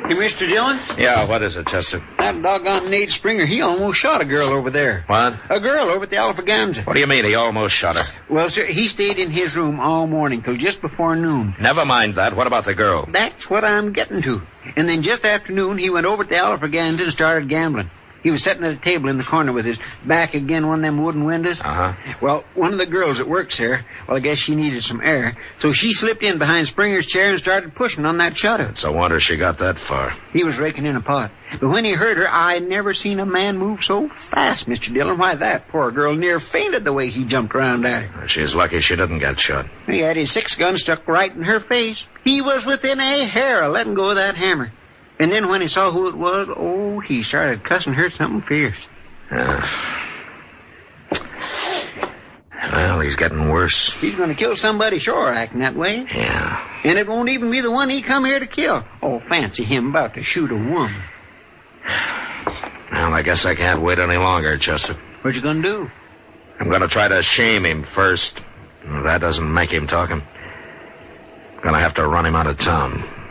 Hey, Mr. Dillon? Yeah, what is it, Chester? That doggone Nate Springer, he almost shot a girl over there. What? A girl over at the Alphaganza. What do you mean he almost shot her? Well, sir, he stayed in his room all morning till just before noon. Never mind that. What about the girl? That's what I'm getting to. And then just after noon, he went over to the Alphaganza and started gambling. He was sitting at a table in the corner with his back against one of them wooden windows. Uh-huh. Well, one of the girls that works there, well, I guess she needed some air, so she slipped in behind Springer's chair and started pushing on that shutter. It's a wonder she got that far. He was raking in a pot. But when he heard her, I never seen a man move so fast, Mr. Dillon. Why, that poor girl near fainted the way he jumped around at her. She's lucky she didn't get shot. He had his 6-gun stuck right in her face. He was within a hair of letting go of that hammer. And then when he saw who it was, oh, he started cussing her something fierce. Well, he's getting worse. He's going to kill somebody, sure, acting that way. Yeah. And it won't even be the one he come here to kill. Oh, fancy him about to shoot a woman. Well, I guess I can't wait any longer, Chester. What you going to do? I'm going to try to shame him first. If that doesn't make him talk, I'm going to have to run him out of town.